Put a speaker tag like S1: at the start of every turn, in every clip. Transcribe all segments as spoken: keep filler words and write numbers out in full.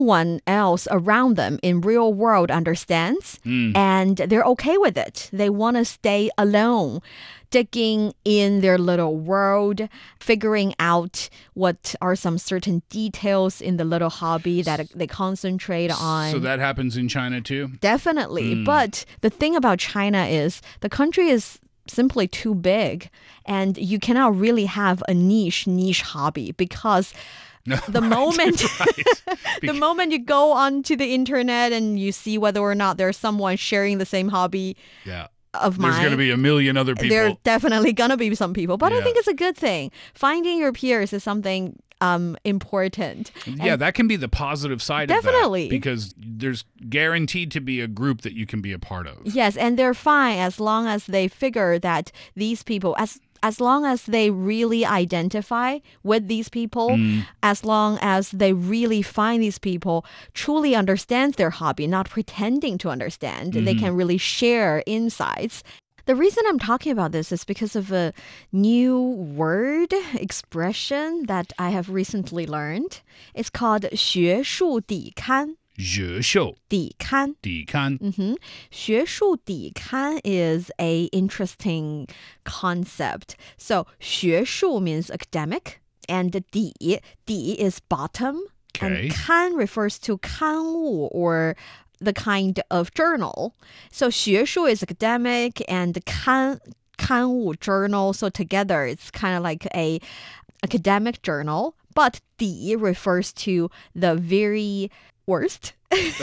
S1: one else around them in real world understands
S2: Mm.
S1: and they're okay with it. They want to stay alone, digging in their little world, figuring out what are some certain details in the little hobby that they concentrate on.
S2: So that happens in China too?
S1: Definitely.
S2: Mm.
S1: But the thing about China is the country is simply too big and you cannot really have a niche niche hobby because
S2: No,
S1: the
S2: right,
S1: moment
S2: right.
S1: the moment you go onto the internet and you see whether or not there's someone sharing the same hobby
S2: Yeah.
S1: of
S2: There's
S1: mine,
S2: going to be a million other people.
S1: there are definitely going to be some people. But I
S2: Yeah.
S1: think it's a good thing. Finding your peers is something um, important.
S2: Yeah,
S1: And
S2: that can be the positive side
S1: Definitely.
S2: of that. Because there's guaranteed to be a group that you can be a part of.
S1: yes, and they're fine as long as they figure that these people, as as long as they really identify with these people,
S2: Mm.
S1: as long as they really find these people truly understands their hobby, not pretending to understand, they can really share insights. The reason I'm talking about this is because of a new word, expression that I have recently learned. It's called 学术抵堪.
S2: 学秀
S1: 抵堪.
S2: 抵堪
S1: Mm-hmm. 学术抵堪 is a interesting concept. So 学术 means academic, and 底 底 is bottom,
S2: Okay.
S1: and 刊 refers to 刊物 or the kind of journal. So 学术 is academic and 刊刊物 journal. So together it's kind of like a academic journal. But 底 refers to the very worst,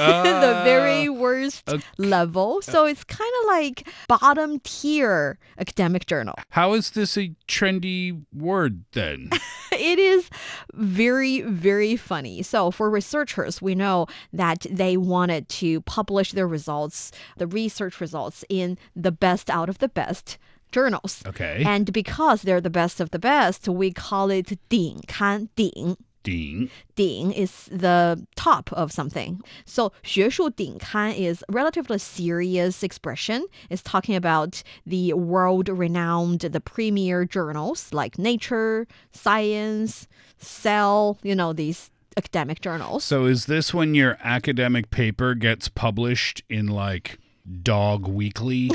S1: the very worst
S2: okay.
S1: level. So it's kind of like bottom tier academic journal.
S2: How is this a trendy word then?
S1: It is very, very funny. So for researchers, we know that they wanted to publish their results, the research results, in the best out of the best journals.
S2: Okay.
S1: And because they're the best of the best, we call it 顶刊顶.
S2: 顶
S1: 顶 is the top of something. So 学术顶刊 is a relatively serious expression. It's talking about the world-renowned, the premier journals like Nature, Science, Cell, you know, these academic journals.
S2: So is this when your academic paper gets published in like Dog Weekly?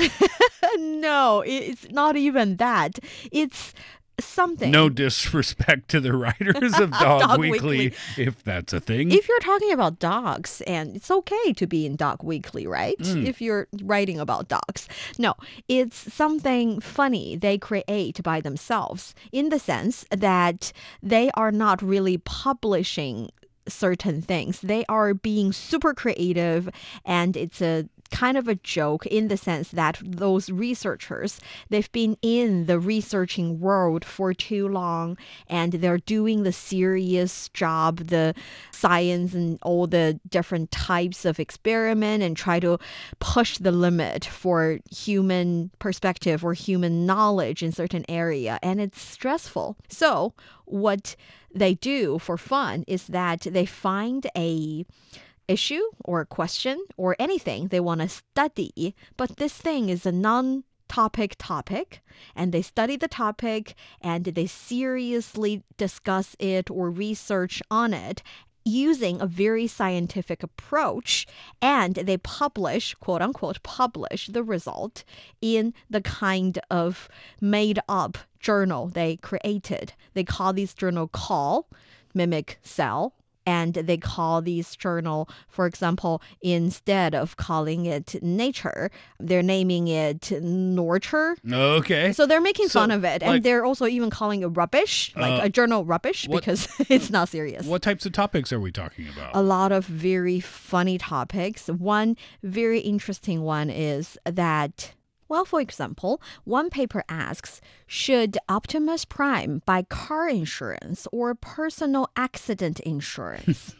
S1: No, it's not even that. It's something.
S2: No disrespect to the writers of Dog,
S1: Dog
S2: Weekly,
S1: Weekly.
S2: if that's a thing.
S1: If you're talking about dogs, and it's okay to be in Dog Weekly, right?
S2: Mm.
S1: If you're writing about dogs. No, it's something funny they create by themselves in the sense that they are not really publishing certain things. They are being super creative, and it's a kind of a joke in the sense that those researchers, they've been in the researching world for too long and they're doing the serious job, the science and all the different types of experiment and try to push the limit for human perspective or human knowledge in certain area, and it's stressful. So what they do for fun is that they find a issue or a question or anything they want to study, but this thing is a non-topic topic, and they study the topic and they seriously discuss it or research on it using a very scientific approach, and they publish, quote unquote, publish the result in the kind of made up journal they created. They call this journal Call, mimic Cell. And they call these journal, for example, instead of calling it Nature, they're naming it Nurture.
S2: Okay.
S1: So they're making
S2: So,
S1: fun of it.
S2: like-
S1: and they're also even calling it rubbish, like
S2: Uh,
S1: a journal rubbish,
S2: what-
S1: because it's not serious.
S2: What types of topics are we talking about?
S1: A lot of very funny topics. One very interesting one is that, well, for example, one paper asks, should Optimus Prime buy car insurance or personal accident insurance?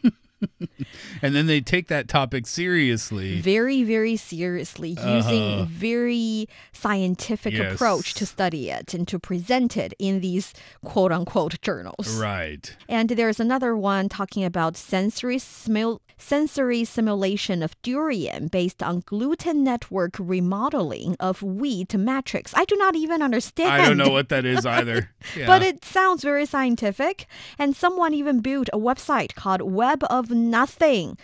S2: And then they take that topic seriously.
S1: Very, very seriously, using
S2: Uh-huh.
S1: very scientific
S2: Yes.
S1: approach to study it and to present it in these quote unquote journals.
S2: Right.
S1: And there's another one talking about sensory simul- sensory simulation of durian based on gluten network remodeling of wheat matrix. I do not even understand.
S2: I don't know what that is either. Yeah.
S1: But it sounds very scientific. And someone even built a website called Web of nothing